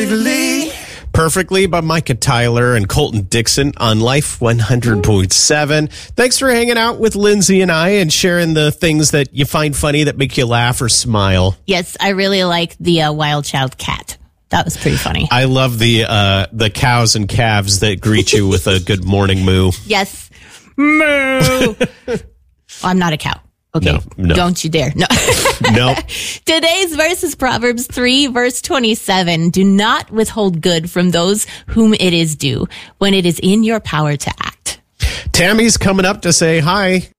Perfectly. Perfectly by Micah Tyler and Colton Dixon on Life 100.7. Thanks for hanging out with Lindsay and I and sharing the things that you find funny that make you laugh or smile. Yes, I really like the wild child cat. That was pretty funny. I love the cows and calves that greet you with a good morning moo. Yes. Moo. I'm not a cow. Okay. No. Don't you dare. No. Nope. Today's verse is Proverbs 3, verse 27. Do not withhold good from those whom it is due when it is in your power to act. Tammy's coming up to say hi.